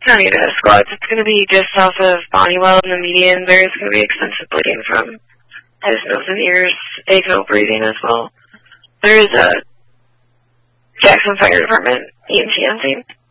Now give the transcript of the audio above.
not even a squats. It's going to be just off of Bonniewell in the median. There's going to be extensive bleeding from his nose and ears, AFib breathing as well. There is a Jackson Fire Department EMT on scene.